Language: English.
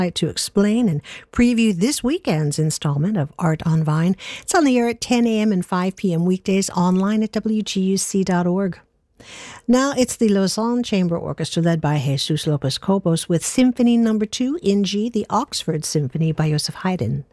to explain and preview this weekend's installment of Art on Vine. It's on the air at 10 a.m. and 5 p.m. weekdays, online at wguc.org. Now it's the Lausanne Chamber Orchestra led by Jesus Lopez Cobos with Symphony No. 2 in G, the Oxford Symphony by Joseph Haydn.